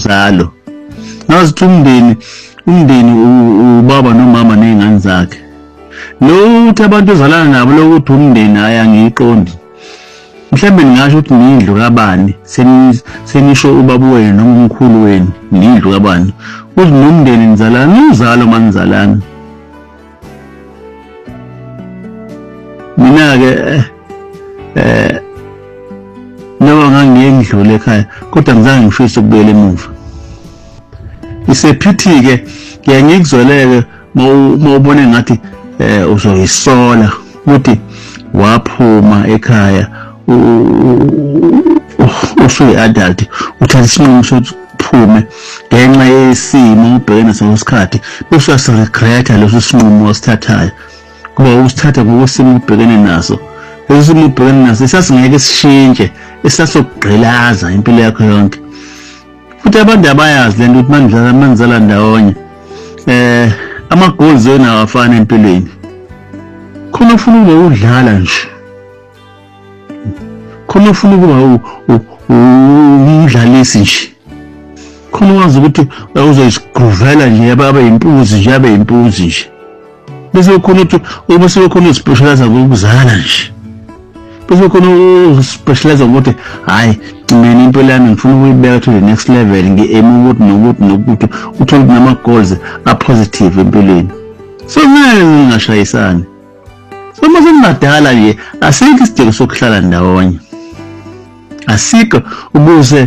uzalo. Nazi umndeni ubaba nomama nezingane zakhe. Lo uthi abantu ozalana nabo lokuthi umndeni ayangiqondi. Mhlambe ngingasho ukuthi ngindlu kabani senisho ubaba wenu noma umkhulu wenu ngindlu kabani. Uthi nomndeni nizalana uzalo manizalana. Mina ke noma ngangiyendlule ekhaya kodwa ngizange ngifise ukubuyela emuva. Isephithi ke ngiyangikuzweleke mawubone ngathi uzoyisola ukuthi waphuma ekhaya usuyi adult uthatha isinqumo sokuphume ngenxa yesimo ubhekene naso isikhathi bese uyaregretha leso sinqumo osithathayo kuba usithatha ngokusimo ubhekene naso. Leso simo ubhekene naso sasingeke sishintshe esasokugqilaza impilo yakho yonke. Futhi abantu abayazi lento ukuthi manizala ndawonye ama goals wena awafani empilweni. Khona ufuna ukuba udlala nje. Khona ufuna ukuba umdlalisi nje. Khona wazi ukuthi uzoyisigrovela nje abe impuzi nje. Bese khona ukuthi uma sekhona uspecialize ngokuzala nje. Bese khona uspecialize ukuthi hayi mina impilo yami ngifuna ukuyibeka to the next level ngiaim ukuthi uthole nama goals a positive empilweni. So ngeke ngashayisana. So mase ngadala nje asikho isidingo sokuhlala ndawonye. Asikho ukuze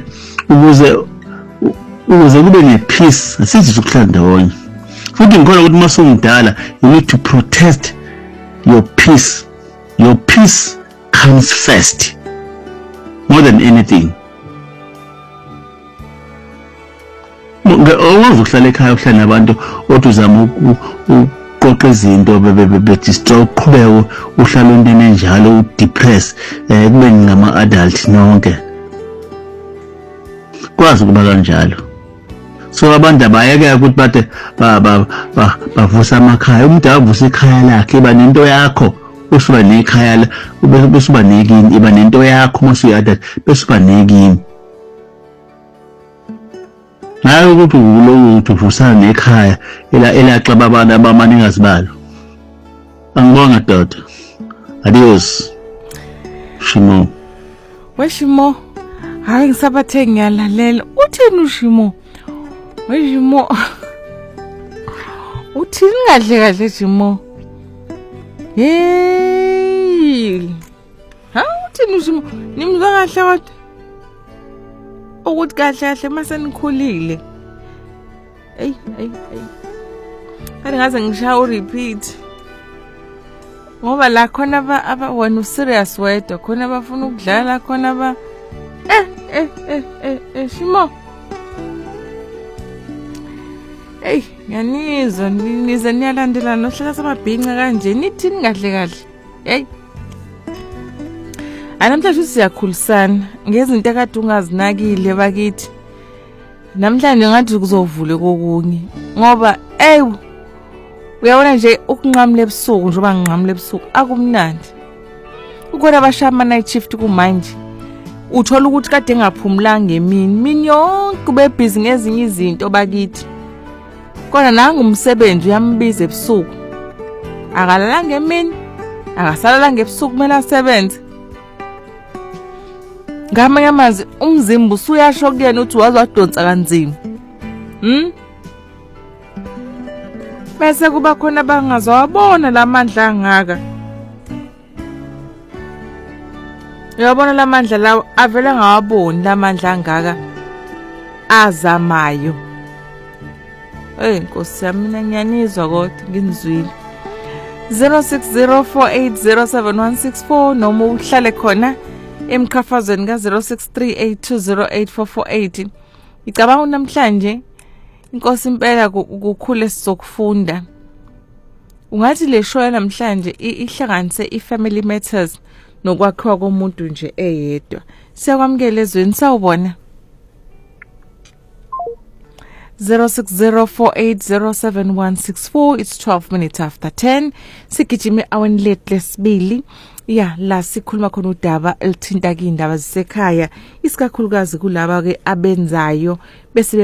kube nepeace asithi sokuhlala ndawonye. Futhi ngikholwa ukuthi mase ungidala you need to protect your peace. Your peace comes first more than anything. Owazi ukuhlala ekhaya uhlala nabantu othi uzama uqoqa izinto bedistroy uqhubeka uhlala into enjalo udepress kube ngama adult nonke kwazi kuba kanjalo. So abantu abayeke ukuthi bathe bavusa amakhaya. Umuntu avusa ikhaya lakhe iba nento yakho usuba nekhaya bese uba nekini iba nento yakho mase uyadala bese uba nekini. Nayo ukuthi ulowo uvusa nekhaya elaxaba abantu abamanikazi balo. Angibonga doda. Adios. Shimo. Weshimo. Hayi ngisabathe ngiyalalela. Uthini ushimo? Weshimo. Uthini kahle Shimo? Hey. Ha uthini ushimo? Nimzwa kahle wathi? Ukuthi kahle mase nikhulile. Ey. Kanti ngaze ngishaya repeat. Ngoba la khona wena userious wedwa, khona abafuna ukudlala, khona Shimo. Hey, ngiyanizwa nize niyalandelana nohlala samabhinqa kanje nithini kahle. Hey. Namhlanje siyakhulisana ngezinto ekade ungazinakile bakithi. Namhlanje ngathi kuzovule kokunye ngoba uyabona nje ukunqamula ebusuku njengoba nginqamula ebusuku akumnandi. Ukhona abashama night shift kumanje. Uthola ukuthi kade engaphumulanga emini yonke kube busy ngezinye izinto bakithi. Kodwa nanga umsebenzi uyambiza ebusuku. Akalalanga emini, akasalalanga ebusuku kumele asebenze. Ngamanye amazwi umzimba usuyasho kuyena uthi wazwadonsa kanzima. Bese kuba khona bangazwabona lamandla angaka. Uyabona lamandla lawo avela ngawaboni lamandla angaka azamayo. Nkosi yami mina ngiyanizwa kodwa nginizwile. 0604807164 noma uhlale khona emkhafazweni ka0638208448. Icabanga namhlanje inkosi impela kukhule sizokufunda. Ungathi le show namhlanje ihlanganise iFamily Matters nokwakhiwa komuntu nje eyedwa. Siyakwamukela ezweni sawubona. 0604807164. It's 12 minutes after 10. Sigijime aweni lethu lesibili. La sikhuluma khona udaba elithinta indaba zisekhaya isikakhulukazi kulaba ke abenzayo bese